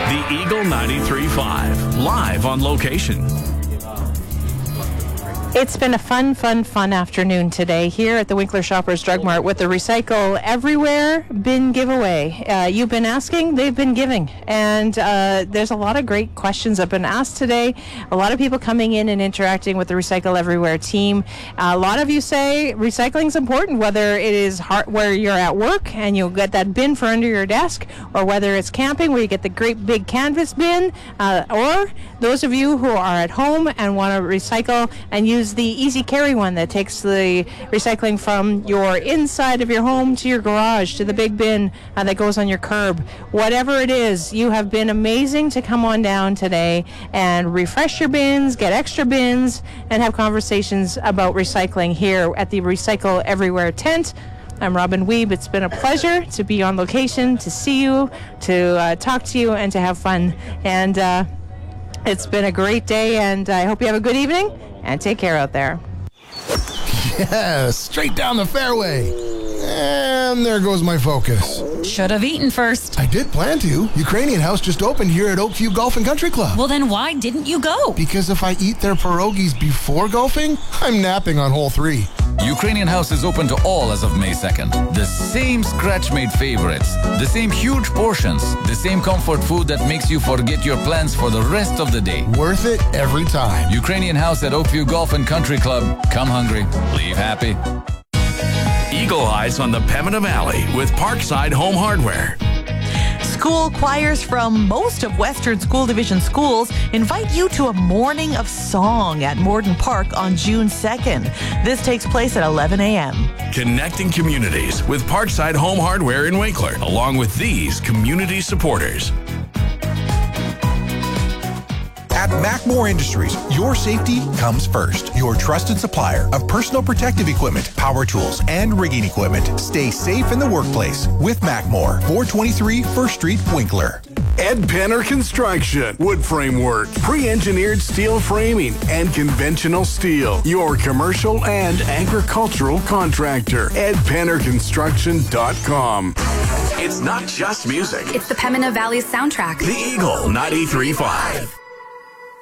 The Eagle 93.5, live on location. It's been a fun afternoon today here at the Winkler Shoppers Drug Mart with the Recycle Everywhere bin giveaway. You've been asking, they've been giving. And there's a lot of great questions that have been asked today. A lot of people coming in and interacting with the Recycle Everywhere team. A lot of you say recycling is important, whether it is where you're at work and you'll get that bin for under your desk, or whether it's camping where you get the great big canvas bin, or those of you who are at home and want to recycle and use the easy carry one that takes the recycling from your inside of your home to your garage to the big bin that goes on your curb. Whatever it is, you have been amazing to come on down today and refresh your bins, get extra bins, and have conversations about recycling here at the Recycle Everywhere tent. I'm Robin Weeb. It's been a pleasure to be on location, to see you, to talk to you, and to have fun. And it's been a great day, and I hope you have a good evening. And take care out there. Yeah, straight down the fairway. And there goes my focus. Should have eaten first. I did plan to. Ukrainian House just opened here at Oakview Golf and Country Club. Well, then why didn't you go? Because if I eat their pierogies before golfing, I'm napping on hole 3. Ukrainian House is open to all as of May 2nd. The same scratch-made favorites, the same huge portions, the same comfort food that makes you forget your plans for the rest of the day. Worth it every time. Ukrainian House at Oakview Golf and Country Club. Come hungry, leave happy. Eagle Eyes on the Pembina Valley with Parkside Home Hardware. School choirs from most of Western School Division schools invite you to a morning of song at Morden Park on June 2nd. This takes place at 11 a.m. Connecting communities with Parkside Home Hardware in Winkler, along with these community supporters. At Macmore Industries, your safety comes first. Your trusted supplier of personal protective equipment, power tools, and rigging equipment. Stay safe in the workplace with Macmore, 423 First Street, Winkler. Ed Penner Construction, wood framework, pre-engineered steel framing, and conventional steel. Your commercial and agricultural contractor. EdPennerConstruction.com. It's not just music. It's the Pembina Valley soundtrack. The Eagle 93.5.